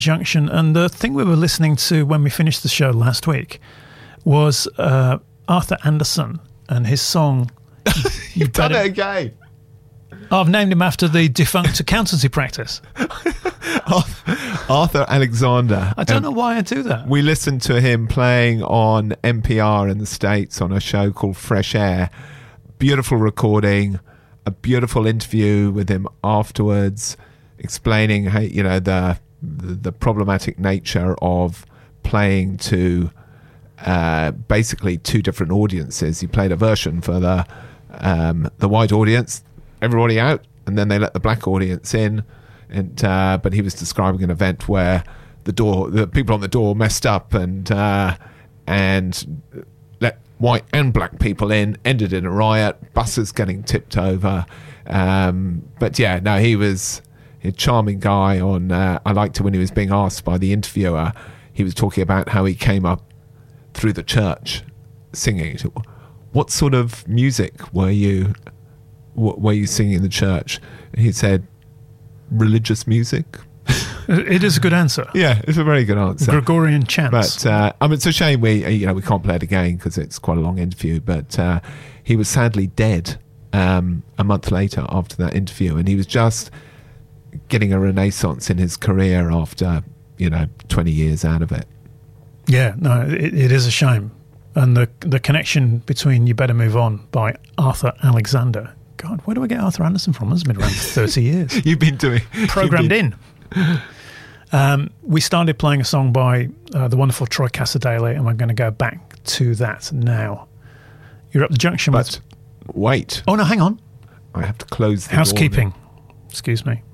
Junction, and the thing we were listening to when we finished the show last week was Arthur Anderson and his song. You've done it again. I've named him after the defunct accountancy practice. Arthur Alexander. I don't know why I do that. We listened to him playing on NPR in the States on a show called Fresh Air. Beautiful recording, a beautiful interview with him afterwards, explaining how, you know, the problematic nature of playing to basically two different audiences. He played a version for the white audience, everybody out, and then they let the black audience in. And but he was describing an event where the people on the door messed up and let white and black people in, ended in a riot, buses getting tipped over. But yeah, no, he was a charming guy. I liked it when he was being asked by the interviewer. He was talking about how he came up through the church singing. What sort of music were you singing in the church? And he said, religious music. It is a good answer. Yeah, it's a very good answer. Gregorian chants. But I mean, it's a shame we can't play it again because it's quite a long interview. But he was sadly dead a month later after that interview, and he was just getting a renaissance in his career after 20 years out of it. Yeah, no, it is a shame. And the connection between You Better Move On by Arthur Alexander. God, where do I get Arthur Anderson from? It's been around for 30 years. You've been programmed in. We started playing a song by the wonderful Troy Casadele, and we're going to go back to that now. You're at the junction wait. Oh, no, hang on. I have to close the housekeeping. Excuse me.